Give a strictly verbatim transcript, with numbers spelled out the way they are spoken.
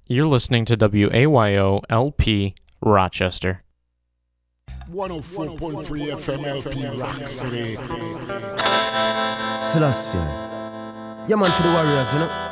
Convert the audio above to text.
You're listening to W A Y O L P Rochester. one oh four point three F M L P Rock City. Selassie. Yeah, man, for the Warriors, you know.